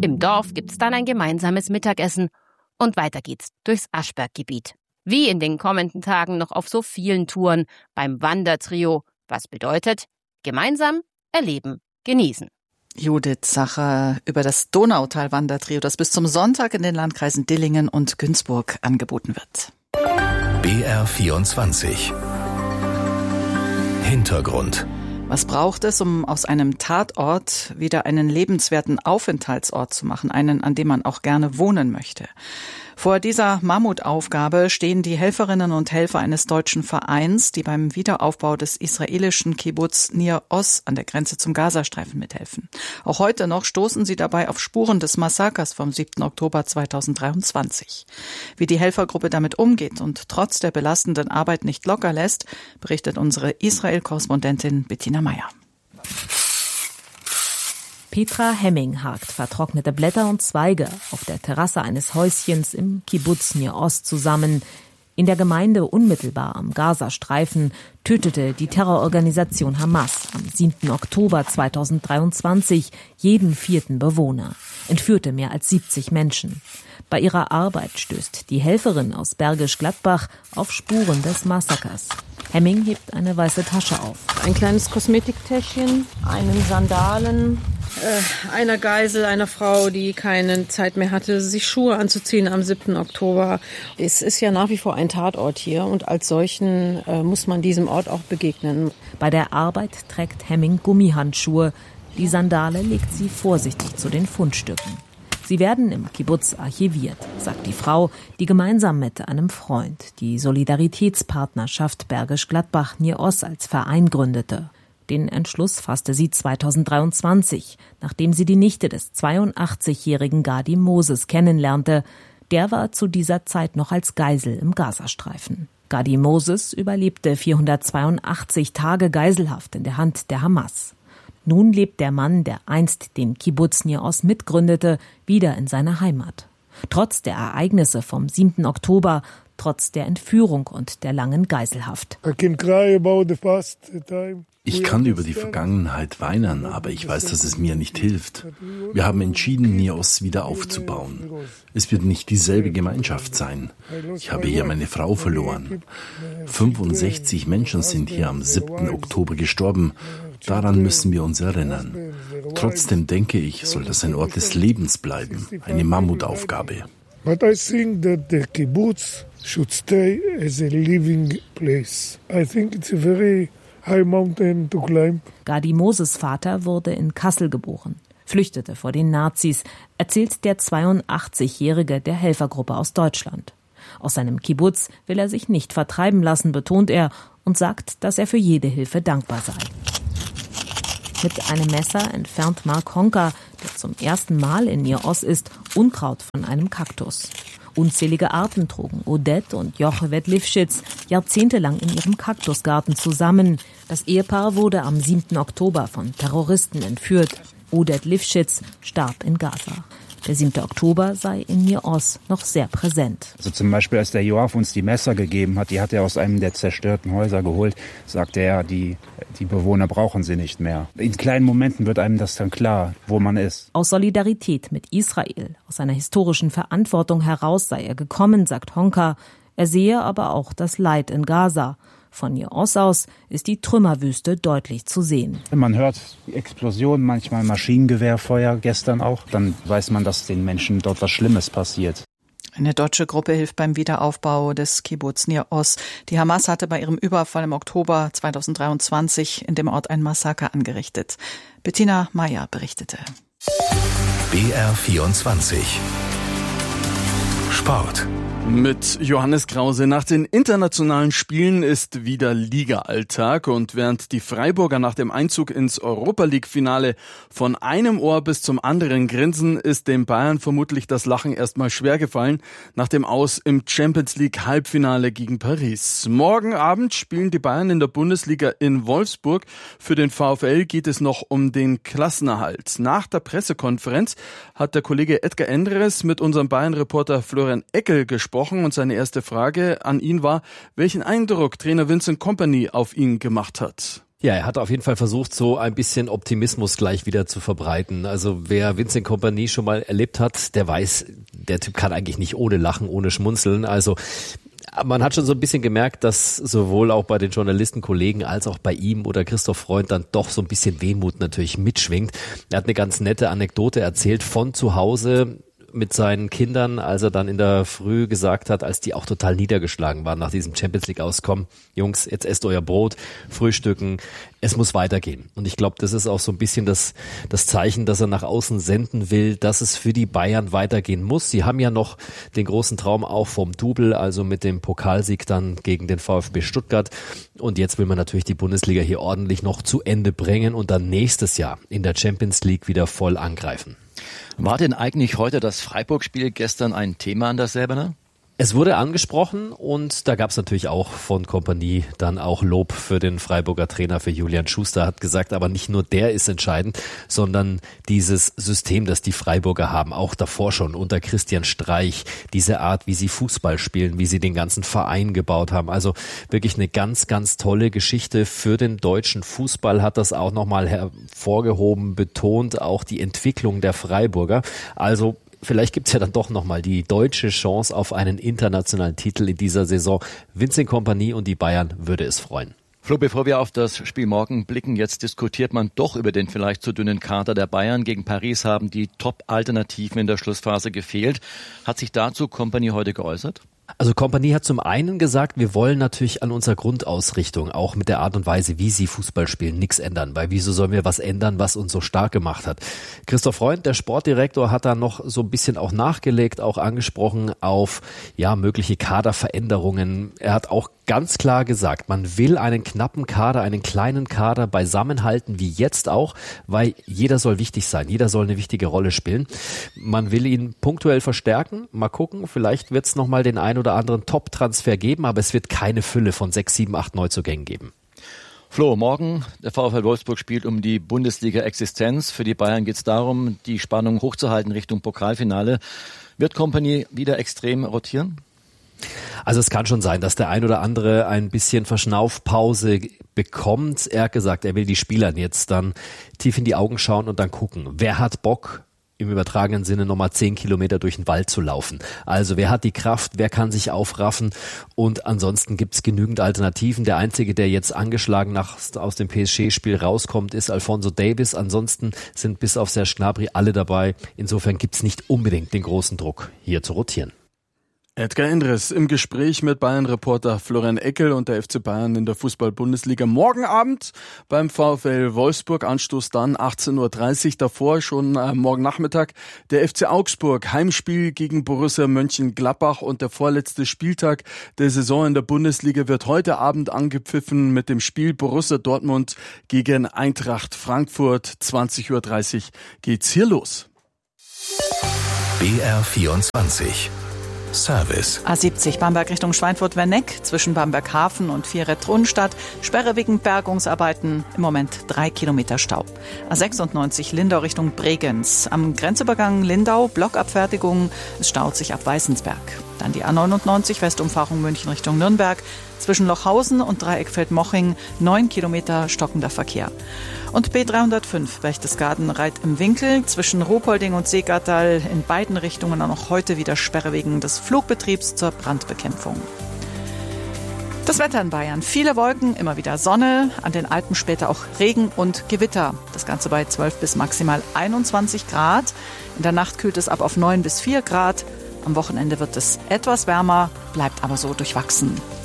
Im Dorf gibt's dann ein gemeinsames Mittagessen und weiter geht's durchs Aschberggebiet. Wie in den kommenden Tagen noch auf so vielen Touren beim Wandertrio, was bedeutet, gemeinsam erleben, genießen. Judith Sacher über das Donautal-Wandertrio, das bis zum Sonntag in den Landkreisen Dillingen und Günzburg angeboten wird. BR24 Hintergrund. Was braucht es, um aus einem Tatort wieder einen lebenswerten Aufenthaltsort zu machen, einen, an dem man auch gerne wohnen möchte? Vor dieser Mammutaufgabe stehen die Helferinnen und Helfer eines deutschen Vereins, die beim Wiederaufbau des israelischen Kibbuz Nir Oz an der Grenze zum Gazastreifen mithelfen. Auch heute noch stoßen sie dabei auf Spuren des Massakers vom 7. Oktober 2023. Wie die Helfergruppe damit umgeht und trotz der belastenden Arbeit nicht locker lässt, berichtet unsere Israel-Korrespondentin Bettina Meyer. Petra Hemming hakt vertrocknete Blätter und Zweige auf der Terrasse eines Häuschens im Kibbuz Nir Oz zusammen. In der Gemeinde unmittelbar am Gazastreifen tötete die Terrororganisation Hamas am 7. Oktober 2023 jeden 4. Bewohner, entführte mehr als 70 Menschen. Bei ihrer Arbeit stößt die Helferin aus Bergisch Gladbach auf Spuren des Massakers. Hemming hebt eine weiße Tasche auf. Ein kleines Kosmetiktäschchen, einen Sandalen, einer Geisel, einer Frau, die keine Zeit mehr hatte, sich Schuhe anzuziehen am 7. Oktober. Es ist ja nach wie vor ein Tatort hier und als solchen muss man diesem Ort auch begegnen. Bei der Arbeit trägt Hemming Gummihandschuhe. Die Sandale legt sie vorsichtig zu den Fundstücken. Sie werden im Kibbuz archiviert, sagt die Frau, die gemeinsam mit einem Freund die Solidaritätspartnerschaft Bergisch Gladbach Nir Oz als Verein gründete. Den Entschluss fasste sie 2023, nachdem sie die Nichte des 82-jährigen Gadi Moses kennenlernte. Der war zu dieser Zeit noch als Geisel im Gazastreifen. Gadi Moses überlebte 482 Tage Geiselhaft in der Hand der Hamas. Nun lebt der Mann, der einst den Kibbuz Nir Oz mitgründete, wieder in seiner Heimat. Trotz der Ereignisse vom 7. Oktober, trotz der Entführung und der langen Geiselhaft. Ich kann über die Vergangenheit weinen, aber ich weiß, dass es mir nicht hilft. Wir haben entschieden, Nir Oz wieder aufzubauen. Es wird nicht dieselbe Gemeinschaft sein. Ich habe hier meine Frau verloren. 65 Menschen sind hier am 7. Oktober gestorben. Daran müssen wir uns erinnern. Trotzdem denke ich, soll das ein Ort des Lebens bleiben, eine Mammutaufgabe. But I think that the kibbutz should stay as a living place. I think it's a very high mountain to climb. Gadi Moses' Vater wurde in Kassel geboren, flüchtete vor den Nazis, erzählt der 82-Jährige der Helfergruppe aus Deutschland. Aus seinem Kibbuz will er sich nicht vertreiben lassen, betont er und sagt, dass er für jede Hilfe dankbar sei. Mit einem Messer entfernt Mark Honka, der zum ersten Mal in Nir Oz ist, Unkraut von einem Kaktus. Unzählige Arten trugen Odette und Jochebed Lifschitz jahrzehntelang in ihrem Kaktusgarten zusammen. Das Ehepaar wurde am 7. Oktober von Terroristen entführt. Odette Lifschitz starb in Gaza. Der 7. Oktober sei in Nir Oz noch sehr präsent. Also zum Beispiel, als der Joaf uns die Messer gegeben hat, die hat er aus einem der zerstörten Häuser geholt, sagte er, die Bewohner brauchen sie nicht mehr. In kleinen Momenten wird einem das dann klar, wo man ist. Aus Solidarität mit Israel, aus einer historischen Verantwortung heraus sei er gekommen, sagt Honka. Er sehe aber auch das Leid in Gaza. Von Nir Oz aus ist die Trümmerwüste deutlich zu sehen. Man hört die Explosion, manchmal Maschinengewehrfeuer, gestern auch. Dann weiß man, dass den Menschen dort was Schlimmes passiert. Eine deutsche Gruppe hilft beim Wiederaufbau des Kibbuz Nir Oz. Die Hamas hatte bei ihrem Überfall im Oktober 2023 in dem Ort ein Massaker angerichtet. Bettina Meyer berichtete. BR24 Sport. Mit Johannes Krause. Nach den internationalen Spielen ist wieder Liga-Alltag und während die Freiburger nach dem Einzug ins Europa-League-Finale von einem Ohr bis zum anderen grinsen, ist dem Bayern vermutlich das Lachen erstmal schwer gefallen nach dem Aus im Champions-League-Halbfinale gegen Paris. Morgen Abend spielen die Bayern in der Bundesliga in Wolfsburg. Für den VfL geht es noch um den Klassenerhalt. Nach der Pressekonferenz hat der Kollege Edgar Endres mit unserem Bayern-Reporter Florian Eckel gesprochen. Und seine erste Frage an ihn war, welchen Eindruck Trainer Vincent Kompany auf ihn gemacht hat. Ja, er hat auf jeden Fall versucht, so ein bisschen Optimismus gleich wieder zu verbreiten. Also wer Vincent Kompany schon mal erlebt hat, der weiß, der Typ kann eigentlich nicht ohne Lachen, ohne Schmunzeln. Also man hat schon so ein bisschen gemerkt, dass sowohl auch bei den Journalistenkollegen als auch bei ihm oder Christoph Freund dann doch so ein bisschen Wehmut natürlich mitschwingt. Er hat eine ganz nette Anekdote erzählt von zu Hause mit seinen Kindern, als er dann in der Früh gesagt hat, als die auch total niedergeschlagen waren nach diesem Champions-League-Auskommen: Jungs, jetzt esst euer Brot, frühstücken, es muss weitergehen. Und ich glaube, das ist auch so ein bisschen das Zeichen, dass er nach außen senden will, dass es für die Bayern weitergehen muss. Sie haben ja noch den großen Traum auch vom Double, also mit dem Pokalsieg dann gegen den VfB Stuttgart. Und jetzt will man natürlich die Bundesliga hier ordentlich noch zu Ende bringen und dann nächstes Jahr in der Champions League wieder voll angreifen. War denn eigentlich heute das Freiburg-Spiel gestern ein Thema an der Säbener? Es wurde angesprochen und da gab es natürlich auch von Kompany dann auch Lob für den Freiburger Trainer, für Julian Schuster, hat gesagt, aber nicht nur der ist entscheidend, sondern dieses System, das die Freiburger haben, auch davor schon unter Christian Streich, diese Art, wie sie Fußball spielen, wie sie den ganzen Verein gebaut haben. Also wirklich eine ganz, ganz tolle Geschichte für den deutschen Fußball, hat das auch nochmal hervorgehoben, betont, auch die Entwicklung der Freiburger. Also vielleicht gibt's ja dann doch nochmal die deutsche Chance auf einen internationalen Titel in dieser Saison. Vincent Kompany und die Bayern würde es freuen. Flo, bevor wir auf das Spiel morgen blicken, jetzt diskutiert man doch über den vielleicht zu dünnen Kader der Bayern. Gegen Paris haben die Top-Alternativen in der Schlussphase gefehlt. Hat sich dazu Kompany heute geäußert? Also Kompany hat zum einen gesagt, wir wollen natürlich an unserer Grundausrichtung, auch mit der Art und Weise, wie sie Fußball spielen, nichts ändern. Weil wieso sollen wir was ändern, was uns so stark gemacht hat? Christoph Freund, der Sportdirektor, hat da noch so ein bisschen auch nachgelegt, auch angesprochen auf mögliche Kaderveränderungen. Er hat auch ganz klar gesagt, man will einen knappen Kader, einen kleinen Kader beisammenhalten, wie jetzt auch, weil jeder soll wichtig sein, jeder soll eine wichtige Rolle spielen. Man will ihn punktuell verstärken, mal gucken, vielleicht wird es nochmal den ein oder anderen Top-Transfer geben, aber es wird keine Fülle von 6, 7, 8 Neuzugängen geben. Flo, morgen, der VfL Wolfsburg spielt um die Bundesliga-Existenz. Für die Bayern geht es darum, die Spannung hochzuhalten Richtung Pokalfinale. Wird Kompany wieder extrem rotieren? Also es kann schon sein, dass der ein oder andere ein bisschen Verschnaufpause bekommt. Er hat gesagt, er will die Spielern jetzt dann tief in die Augen schauen und dann gucken, wer hat Bock, im übertragenen Sinne nochmal 10 Kilometer durch den Wald zu laufen. Also wer hat die Kraft, wer kann sich aufraffen, und ansonsten gibt's genügend Alternativen. Der Einzige, der jetzt angeschlagen aus dem PSG-Spiel rauskommt, ist Alphonso Davies. Ansonsten sind bis auf Serge Gnabry alle dabei. Insofern gibt's nicht unbedingt den großen Druck, hier zu rotieren. Edgar Endres im Gespräch mit Bayern-Reporter Florian Eckel und der FC Bayern in der Fußball-Bundesliga. Morgen Abend beim VfL Wolfsburg, Anstoß dann 18.30 Uhr, davor schon morgen Nachmittag der FC Augsburg, Heimspiel gegen Borussia Mönchengladbach, und der vorletzte Spieltag der Saison in der Bundesliga wird heute Abend angepfiffen mit dem Spiel Borussia Dortmund gegen Eintracht Frankfurt. 20.30 Uhr geht's hier los. BR24 Service. A70 Bamberg Richtung Schweinfurt-Werneck, zwischen Bamberg-Hafen und Vieret-Rundstadt. Sperre wegen Bergungsarbeiten, im Moment 3 Kilometer Stau. A96 Lindau Richtung Bregenz. Am Grenzübergang Lindau, Blockabfertigung. Es staut sich ab Weißensberg. Dann die A99 Westumfahrung München Richtung Nürnberg. Zwischen Lochhausen und Dreieckfeld-Moching 9 Kilometer stockender Verkehr. Und B305 Berchtesgaden-Reit im Winkel, zwischen Ruhpolding und Seegattal in beiden Richtungen auch noch heute wieder Sperre wegen des Flugbetriebs zur Brandbekämpfung. Das Wetter in Bayern. Viele Wolken, immer wieder Sonne, an den Alpen später auch Regen und Gewitter. Das Ganze bei 12 bis maximal 21 Grad. In der Nacht kühlt es ab auf 9 bis 4 Grad. Am Wochenende wird es etwas wärmer, bleibt aber so durchwachsen.